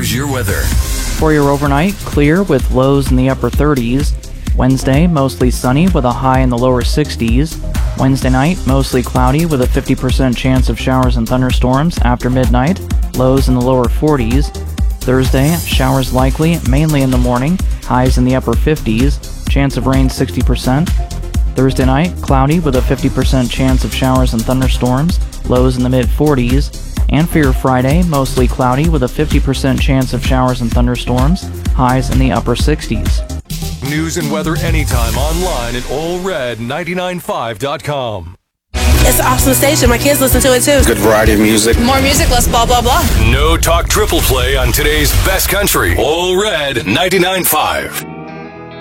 here's your weather. For your overnight, clear with lows in the upper 30s. Wednesday, mostly sunny with a high in the lower 60s. Wednesday night, mostly cloudy with a 50% chance of showers and thunderstorms after midnight, lows in the lower 40s. Thursday, showers likely, mainly in the morning, highs in the upper 50s, chance of rain 60%. Thursday night, cloudy with a 50% chance of showers and thunderstorms, lows in the mid-40s. And for your Friday, mostly cloudy with a 50% chance of showers and thunderstorms, highs in the upper 60s. News and weather anytime online at allred995.com. It's an awesome station. My kids listen to it too. Good variety of music. More music, less blah, blah, blah. No talk triple play on today's best country. All Red 99.5.